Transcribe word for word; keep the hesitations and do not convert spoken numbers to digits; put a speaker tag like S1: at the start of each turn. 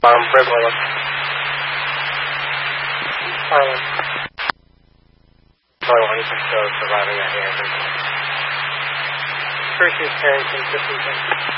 S1: Um, Red Willow. Harlan. Harlan, you can show surviving a hand. First is Harrington, fifteen.